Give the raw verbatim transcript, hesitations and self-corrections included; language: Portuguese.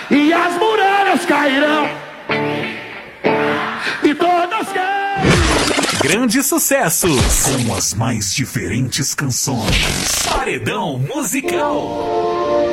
e as muralhas cairão. E todas que... Grandes sucessos com as mais diferentes canções. Paredão musical.